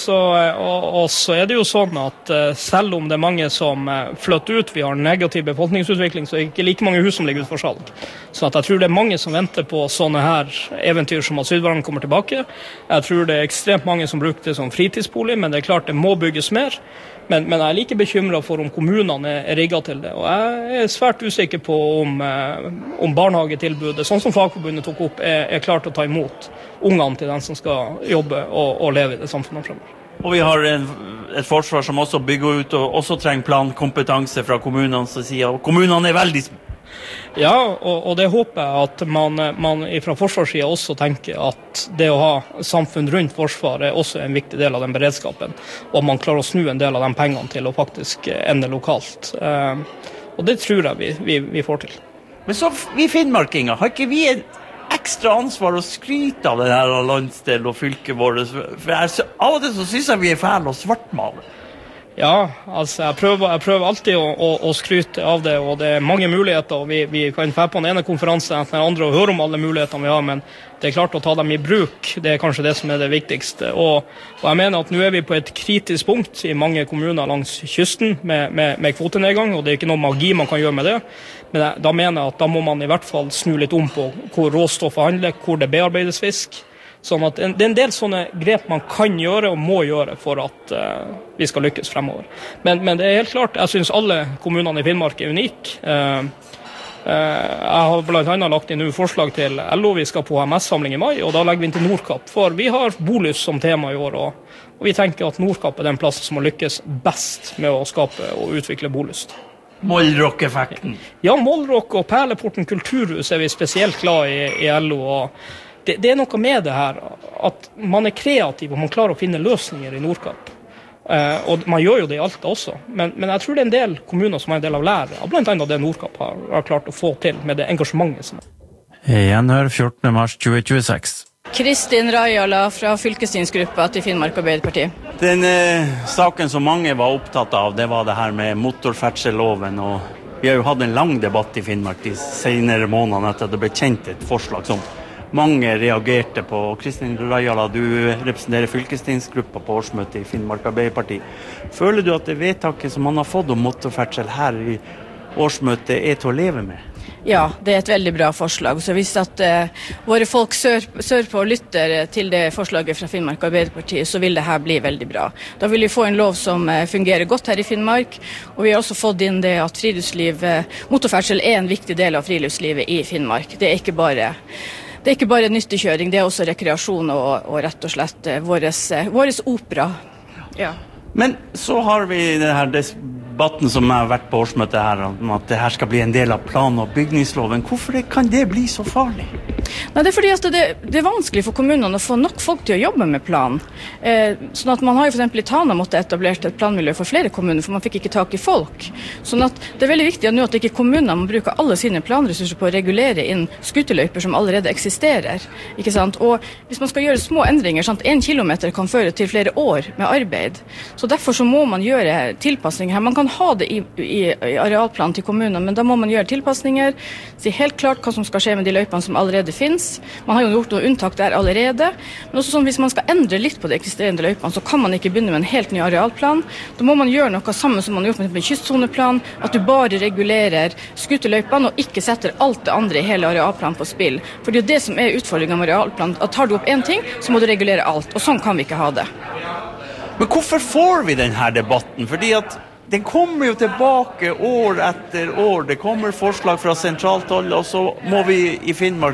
så det jo sånn at selv om det mange som flytter ut, vi har negativ befolkningsutvikling, så det ikke like mange hus som ligger ut for salg. Så at jeg tror det mange som venter på sånne her eventyr som at Sydvaranger kommer tilbake. Jeg tror det ekstremt mange som bruker det som fritidsbolig, men det klart det må bygges mer. Men jeg like bekymret for om kommunene rigget til det. Og jeg svært usikker på om barnehagetilbudet, sånn som Fagforbundet tok opp, klart å ta imot ungene til den som skal jobbe og leve i det samfunnet fremover. Og vi har et forsvar som også bygger ut og også trenger plankompetanse fra kommunenes side. Og kommunene veldig små. Ja, og det håper jeg at man fra forsvarssiden også tenker at det å ha samfunn rundt forsvaret også en viktig del av den beredskapen, og man klarer å snu en del av de pengene til å faktisk ende lokalt. Og det tror jeg vi får til. Men så, vi finnmarkinger, har ikke vi et ekstra ansvar å skryte av denne landsdelen og fylket vårt? For av og til så synes jeg vi fæle og svartmale. Ja, altså jeg prøver alltid å skryte av det, og det mange muligheter, og vi kan få på den ene konferansen etter den andre og høre om alle mulighetene vi har, men det klart å ta dem i bruk, det kanskje det som det viktigste. Og jeg mener at nå vi på et kritisk punkt i mange kommuner langs kysten med kvotenedgang, og det ikke noe magi man kan gjøre med det, men da mener jeg at da må man i hvert fall snu litt om på hvor råstoffet handler, hvor det bearbeides fisk. Sånn at det en del sånne grep man kan gjøre og må gjøre for at vi skal lykkes fremover. Men det helt klart, jeg synes alle kommunene i Finnmark unik. Jeg har blant annet lagt inn forslag til LO, vi skal på HMS-samling i mai, og da legger vi inn til Nordkapp, for vi har bolyst som tema i år, og vi tenker at Nordkapp den plassen som har lykkes best med å skape og utvikle bolyst. Målrock-effekten. Ja, Målrock og Perleporten kulturhus vi spesielt glad i LO, og det noe med det her, at man kreativ og man klarer å finne løsninger i Nordkapp. Og man gjør jo det i Alta også, men jeg tror det en del kommuner som en del av læret, og blant annet det Nordkapp har klart å få til med det engasjementet som Gjenhør 14. mars 2026. Kristin Rajala fra fylkestingsgruppa til Finnmark Arbeiderparti. Den saken som mange var opptatt av, det var det her med motorferdselloven, og vi har jo hatt en lang debatt i Finnmark de senere månedene etter at det ble kjent et forslag som mange reagerte på. Kristin Rajala, du representerer fylkestingsgruppa på årsmøtet i Finnmark Arbeiderparti. Føler du at det vedtaket som man har fått om motorferdsel her i årsmøtet til å leve med? Ja, det et veldig bra forslag. Så hvis at våre folk sørpå lytter til det forslaget fra Finnmark Arbeiderparti, så vil det her bli veldig bra. Da vil vi få en lov som fungerer godt her i Finnmark, og vi har også fått inn det at motorferdsel en viktig del av friluftslivet i Finnmark. Det ikke bare nyttekjøring, det også rekreasjon og rett og slett våres opera. Ja. Men så har vi denne debatten som har vært på årsmøtet her, om at det her skal bli en del av plan- og bygningsloven. Hvorfor kan det bli så farlig? Nei, det fordi at det vanskelig for kommunene å få nok folk til å jobbe med plan. Sånn at man har jo for eksempel i Tana måttet etablert et planmiljø for flere kommuner, for man fikk ikke tak i folk. Sånn at det veldig viktig nå at ikke kommunene må bruke alle sine planressurser på å regulere inn skuterløyper som allerede eksisterer. Ikke sant? Og hvis man skal gjøre små endringer, sant? 1 kilometer kan føre til flere år med arbeid. Så derfor så må man gjøre tilpasninger her. Man kan ha det i arealplanen til kommunene, men da må man gjøre tilpasninger, si helt klart hva som skal skje med de løypene som allerede finnes. Man har jo gjort noe unntak der allerede, men også sånn hvis man skal endre litt på de eksisterende løypene, så kan man ikke begynne med en helt ny arealplan. Da må man gjøre noe sammen som man har gjort med kystsoneplan, at du bare regulerer skuterløypene og ikke setter alt det andre i hele arealplanen på spill. For det er jo det som utfordringen med arealplanen, at tar du opp en ting, så må du regulere alt, og sånn kan vi ikke ha det. Men hvorfor får vi denne debatten? Fordi at den kommer jo tilbake år etter år. Det kommer forslag fra sentralt hold, og så må vi i Finnmark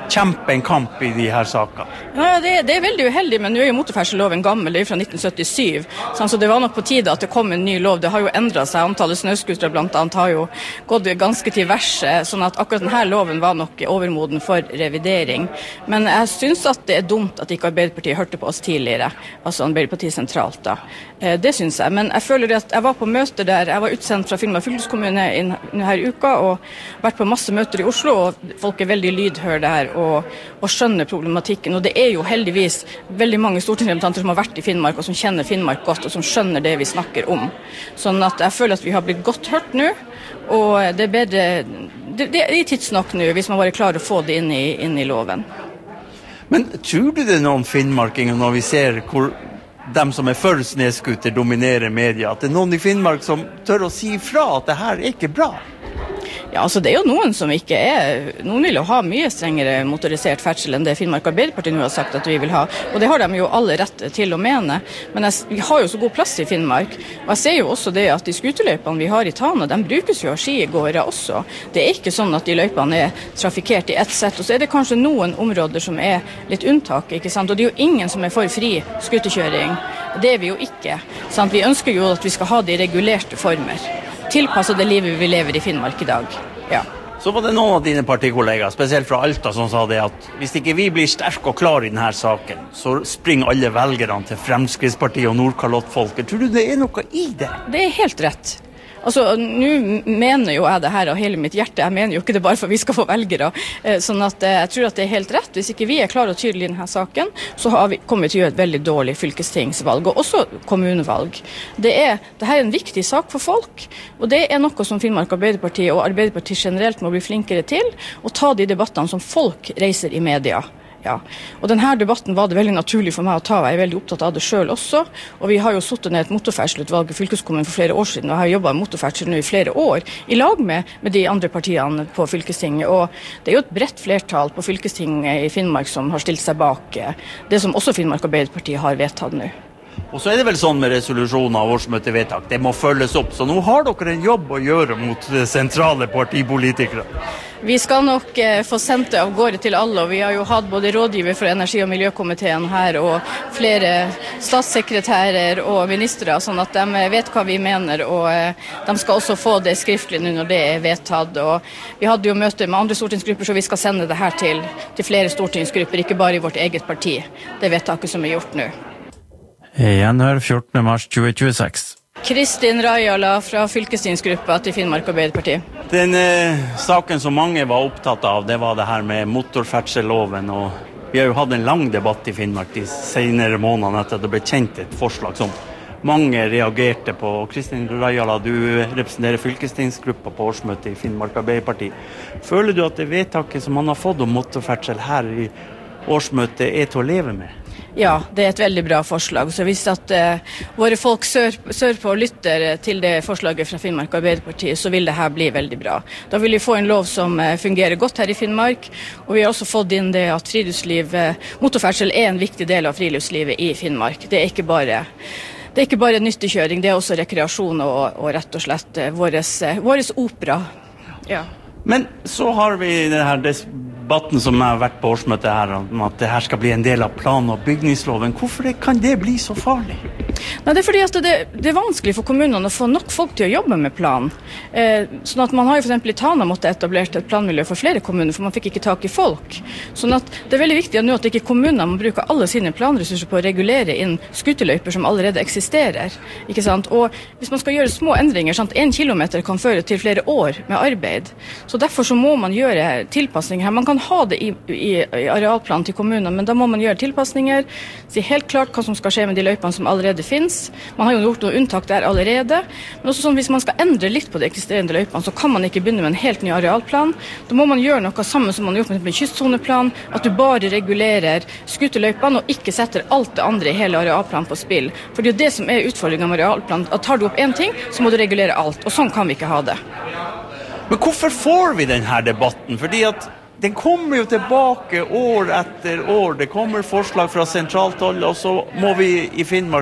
kjempe en kamp I de her sakene. Ja, det veldig uheldig, men nå jo motorferdselsloven gammel, det jo fra 1977, så det var nok på tide at det kom en ny lov. Det har jo endret seg, antallet snøskutere blant annet har jo gått ganske til verse, sånn at akkurat denne loven var nok overmoden for revidering. Men jeg synes at det dumt at ikke Arbeiderpartiet hørte på oss tidligere, altså Arbeiderpartiet sentralt da. Det synes jeg, men jeg føler at jeg var på møter der, jeg var utsendt fra Finnmark fylkeskommune I denne uka, og vært på masse møter I Oslo, og folk veldig lydhør der, og skjønner problematikken, og det jo heldigvis veldig mange stortingsrepresentanter som har vært I Finnmark, og som kjenner Finnmark godt, og som skjønner det vi snakker om. Sånn at jeg føler at vi har blitt godt hørt nå, og det bedre, det tidsnok nå, hvis man bare klarer å få det inn I loven. Men tror du det noen finnmarkinger når vi ser hvor dem som for sneskuter dominerer media, at det noen I Finnmark som tør å si fra at det her ikke bra? Ja, altså det jo noen som ikke noen vil jo ha mye strengere motorisert ferdsel enn det Finnmark Arbeiderparti nå har sagt at vi vil ha, og det har de jo alle rett til å mene, men vi har jo så god plass I Finnmark, og jeg ser jo også det at de skuterløypene vi har I Tana, de brukes jo av skigåere også. Det ikke sånn at de løypene trafikkert I ett sett, og så det kanskje noen områder som litt unntak, ikke sant? Og det jo ingen som for fri skuterkjøring. Det vi jo ikke, sant? Vi ønsker jo at vi skal ha de regulerte former. Tilpasset det livet vi lever I Finnmark I dag. Ja. Så var det noen av dine partikollegaer, spesielt fra Alta, som sa det at hvis ikke vi blir sterke og klare I denne saken, så springer alle velgerne til Fremskrittspartiet og Nordkalottfolket. Tror du det noe I det? Det helt rett. Altså, nå mener jo jeg det her av hele mitt hjerte. Jeg mener jo ikke det bare for vi skal få velgere. Sånn at jeg tror at det helt rett. Hvis ikke vi klare og tydelige I denne saken, så kommer vi til å gjøre et veldig dårlig fylkestingsvalg, og også kommunevalg. Det her en viktig sak for folk, og det noe som Finnmark Arbeiderparti og Arbeiderparti generelt må bli flinkere til, å ta de debattene som folk reiser I media. Ja, og denne debatten var det veldig naturlig for meg å ta, jeg veldig opptatt av det selv også, og vi har jo suttet ned et motorferdselsutvalg I fylkeskommunen for flere år siden, og jeg har jobbet med motorferdsel nå I flere år, I lag med de andre partiene på fylkestinget, og det jo et bredt flertall på fylkestinget I Finnmark som har stilt seg bak det som også Finnmark Arbeiderparti har vedtatt nå. Og så det vel sånn med resolusjoner og årsmøtevedtak, det må følges opp, så nå har dere en jobb å gjøre mot sentrale partipolitikere. Vi skal nok få sendt det av gårde til alle, og vi har jo hatt både rådgiver for energi- og miljøkomiteen her, og flere statssekretærer og ministre, sånn at de vet hva vi mener, og de skal også få det skriftlig nå når det vedtatt. Og vi hadde jo møte med andre stortingsgrupper, så vi skal sende det her til flere stortingsgrupper, ikke bare I vårt eget parti. Det vedtaket som gjort nå. Gjenhør 14. mars 2026. Kristin Rajala fra fylkestingsgruppa til Finnmark Arbeiderparti. Den saken som mange var opptatt av, det var det her med motorferdselsloven, og vi har jo hatt en lang debatt I Finnmark de senere månedene etter at det ble kjent et forslag som mange reagerte på. Kristin Rajala, du representerer fylkestingsgruppa på årsmøtet I Finnmark Arbeiderparti. Føler du at det vedtaket som man har fått om motorferdsel her I årsmøtet til å leve med? Ja, det et veldig bra forslag. Så hvis at våre folk sørpå lytter til det forslaget fra Finnmark Arbeiderparti, så vil det her bli veldig bra. Da vil vi få en lov som fungerer godt her I Finnmark, og vi har også fått inn det at motorferdsel en viktig del av friluftslivet I Finnmark. Det ikke bare nyttekjøring, det også rekreasjon og rett og slett våres opera. Ja. Men så har vi den her debatten som har vært på årsmøtet her, om at det her skal bli en del av plan- og bygningsloven. Hvorfor kan det bli så farlig? Nei, det fordi at det vanskelig for kommunene å få nok folk til å jobbe med plan. Sånn at man har jo for eksempel I Tana måtte etablert et planmiljø for flere kommuner, for man fikk ikke tak I folk. Sånn at det veldig viktig nå at ikke kommunene må bruke alle sine planressurser på å regulere inn skuterløyper som allerede eksisterer. Ikke sant? Og hvis man skal gjøre små endringer, sant? 1 kilometer kan føre til flere år med arbeid. Så derfor så må man gjøre tilpasninger her. Man kan ha det I arealplan til kommunene, men da må man gjøre tilpasninger, si helt klart hva som skal skje med de løypene som allerede finnes. Man har jo gjort noe unntak der allerede, men også sånn hvis man skal endre litt på de eksisterende løypene, så kan man ikke begynne med en helt ny arealplan. Da må man gjøre noe sammen som man har gjort med kystsoneplan, at du bare regulerer skuterløypene og ikke setter alt det andre I hele arealplanen på spill. For det jo det som utfordringen med arealplan, at tar du opp en ting, så må du regulere alt, og sånn kan vi ikke ha det. Men hvorfor får vi denne debatten? Fordi at den kommer jo tilbake år etter år. Det kommer forslag fra sentralt hold, og så må vi I Finnmark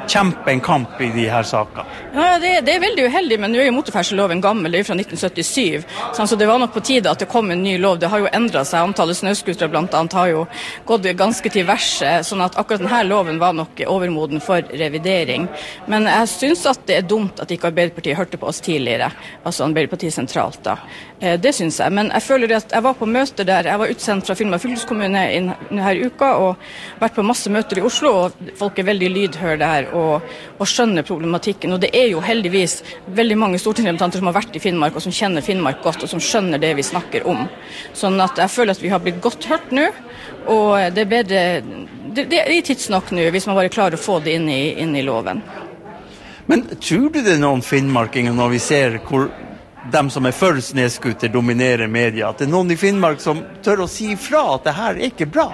kjempe en kamp I de her sakene. Ja, det veldig uheldig, men nå jo motorferdselsloven gammel, det jo fra 1977, så det var nok på tide at det kom en ny lov. Det har jo endret seg, antallet snøskutere blant annet har jo gått ganske til verse, sånn at akkurat denne loven var nok overmoden for revidering. Men jeg synes at det dumt at ikke Arbeiderpartiet hørte på oss tidligere, altså Arbeiderpartiet sentralt da. Det synes jeg, men jeg føler at jeg var på møter der, jeg var utsendt fra Finnmark fylkeskommune denne uka, og vært på masse møter I Oslo, og folk veldig lydhøre der, og skjønner problematikken, og det jo heldigvis veldig mange stortingsrepresentanter som har vært I Finnmark, og som kjenner Finnmark godt, og som skjønner det vi snakker om. Sånn at jeg føler at vi har blitt godt hørt nå, og det bedre, det tidsnok nå, hvis man bare klarer å få det inn I loven. Men tror du det noen finnmarkinger når vi ser hvor dem som for snøskuter dominerer media, at det noen I Finnmark som tør å si ifra at det her ikke bra?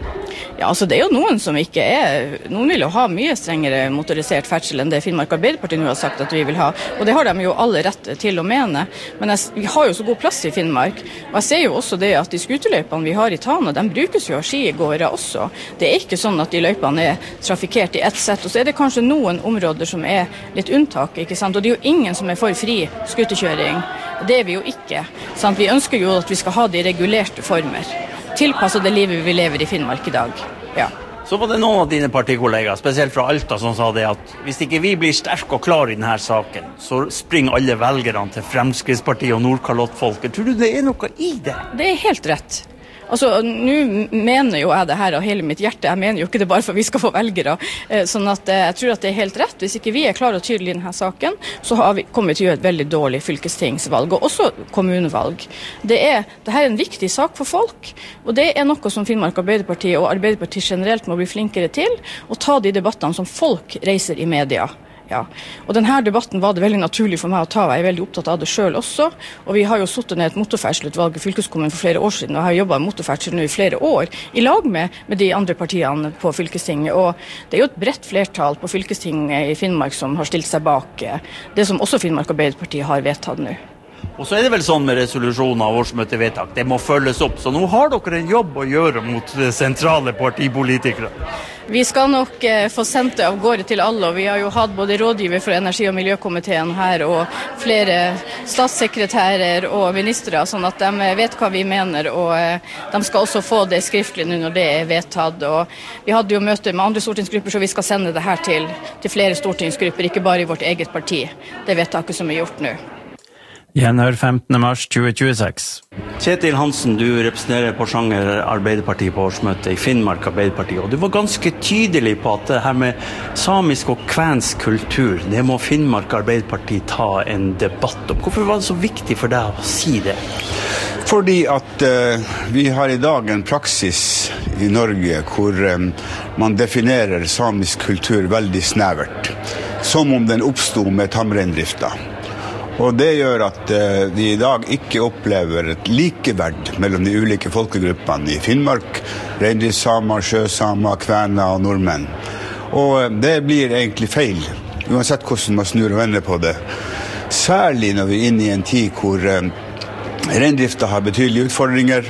Ja, altså det jo noen som ikke noen vil jo ha mye strengere motorisert ferdsel enn det Finnmark Arbeiderparti nå har sagt at vi vil ha, og det har de jo alle rett til å mene, men vi har jo så god plass I Finnmark, og jeg ser jo også det at de skuterløypene vi har I Tana, de brukes jo av skigåere også. Det ikke sånn at de løypene trafikkert I ett sett, og så det kanskje noen områder som litt unntak, ikke sant? Og det jo ingen som for fri skuterkjøring. Det vi jo ikke, sant? Vi ønsker jo at vi skal ha de regulerte former. Tilpasset det livet vi lever I Finnmark I dag. Ja. Så var det noen av dine partikollegaer, spesielt fra Alta, som sa det at hvis ikke vi blir sterke og klare I denne saken, så springer alle velgerne til Fremskrittspartiet og Nordkalottfolket. Tror du det noe I det? Det helt rett. Altså, nå mener jo jeg det her av hele mitt hjerte. Jeg mener jo ikke det bare for vi skal få velgere. Sånn at jeg tror at det helt rett. Hvis ikke vi klare og tydelige I denne saken, så kommer vi til å gjøre et veldig dårlig fylkestingsvalg, og også kommunevalg. Det her en viktig sak for folk, og det noe som Finnmark Arbeiderparti og Arbeiderparti generelt må bli flinkere til, å ta de debattene som folk reiser I media. Ja. Og denne debatten var det veldig naturlig for meg å ta, jeg veldig opptatt av det selv også, og vi har jo suttet ned et motorferdselsutvalg I fylkeskommunen for flere år siden, og jeg har jobbet med motorferdsel nå I flere år, I lag med de andre partiene på fylkestinget, og det jo et bredt flertall på fylkestinget I Finnmark som har stilt seg bak det som også Finnmark Arbeiderparti har vedtatt nå. Og så det vel sånn med resolusjoner og årsmøtevedtak, det må følges opp, så nå har dere en jobb å gjøre mot sentrale partipolitikere. Vi skal nok få sendt det av gårde til alle, og vi har jo hatt både rådgiver for energi- og miljøkomiteen her, og flere statssekretærer og ministre, sånn at de vet hva vi mener, og de skal også få det skriftlig nå når det vedtatt. Og vi hadde jo møte med andre stortingsgrupper, så vi skal sende det her til flere stortingsgrupper, ikke bare I vårt eget parti. Det vedtaket som gjort nå. Gjenhør 15. mars 2026. Kjetil Hansen, du representerer Porsanger Arbeiderparti på årsmøtet I Finnmark Arbeiderparti, og du var ganske tydelig på at det her med samisk og kvensk kultur, det må Finnmark Arbeiderparti ta en debatt om. Hvorfor var det så viktig for deg å si det? Fordi at vi har I dag en praksis I Norge hvor man definerer samisk kultur veldig snevert, som om den oppstod med tamreindrifta. Og det gjør at vi I dag ikke opplever et likeverd mellom de ulike folkegruppene I Finnmark, reindriftssamer, sjøsamer, kvener og nordmenn. Og det blir egentlig feil, uansett hvordan man snur og vender på det. Særlig når vi inne I en tid hvor reindrifta har betydelige utfordringer.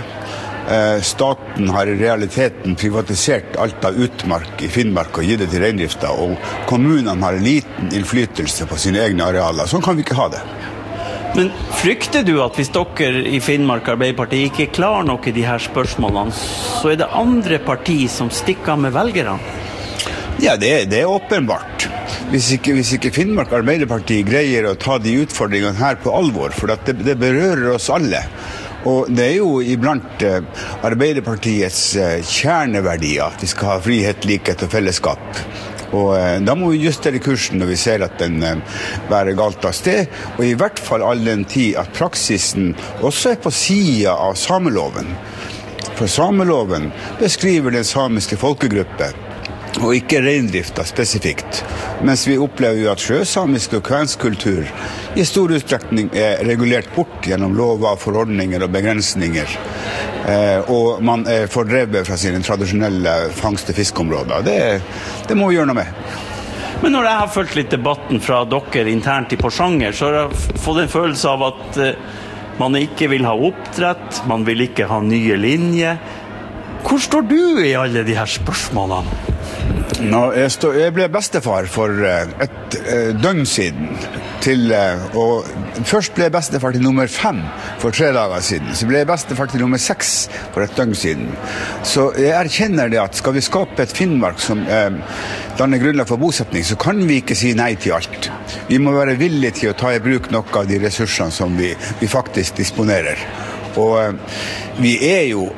Staten har I realiteten privatisert alt av utmark I Finnmark og gitt det til reindrifta, og kommunene har liten innflytelse på sine egne arealer. Sånn kan vi ikke ha det. Men frykter du at hvis dere I Finnmark Arbeiderparti ikke klarer noe I de her spørsmålene, så det andre parti som stikker med velgerne? Ja, det åpenbart. Hvis ikke Finnmark Arbeiderparti greier å ta de utfordringene her på alvor, for at det berører oss alle. Og det jo iblant Arbeiderpartiets kjerneverdier at vi skal ha frihet, likhet og fellesskap. Og da må vi justere kursen når vi ser at den bærer galt av sted, og I hvert fall all den tid at praksisen også på siden av sameloven. For sameloven beskriver den samiske folkegruppe, og ikke reindrifta spesifikt. Mens vi opplever jo at sjøsamisk og kvensk kultur I stor utstrekning regulert bort gjennom lover, forordninger og begrensninger. Og man fordrevet fra sine tradisjonelle fangst- og fiskeområder. Det må vi gjøre noe med. Men når jeg har følt litt debatten fra dere internt I Porsanger, så har jeg fått en følelse av at man ikke vil ha oppdrett, man vil ikke ha nye linjer. Hvor står du I alle de her spørsmålene? Jeg ble bestefar for et døgn siden og først ble jeg bestefar til nummer 5 for 3 dager siden, så ble jeg bestefar til nummer 6 for et døgn siden. Så jeg erkjenner det at skal vi skape et Finnmark som danner grunnlag for bosetning, så kan vi ikke si nei til alt. Vi må være villige til å ta i bruk noe av de ressursene som vi faktisk disponerer. Og vi jo